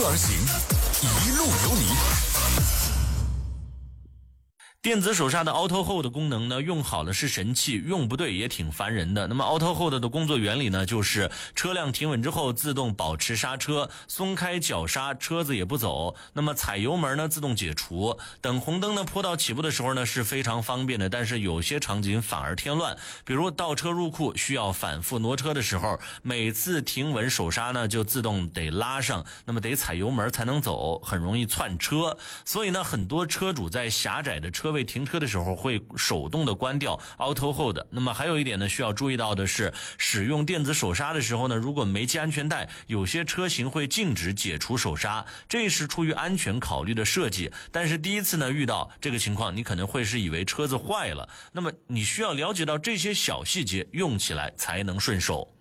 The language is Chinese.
而行，一路有你。 电子手刹的 Auto Hold 功能呢，用好了是神器，用不对也挺烦人的。那么 Auto Hold 的工作原理呢，就是车辆停稳之后自动保持刹车，松开脚刹，车子也不走。那么踩油门呢，自动解除。等红灯呢，坡道起步的时候呢，是非常方便的，但是有些场景反而添乱。比如倒车入库需要反复挪车的时候，每次停稳手刹呢，就自动得拉上，那么得踩油门才能走，很容易窜车。所以呢，很多车主在狭窄的车位停车的时候会手动的关掉 Auto Hold。 那么还有一点呢，需要注意到的是，使用电子手刹的时候呢，如果没系安全带，有些车型会禁止解除手刹，这是出于安全考虑的设计。但是第一次呢遇到这个情况，你可能会是以为车子坏了，那么你需要了解到这些小细节，用起来才能顺手。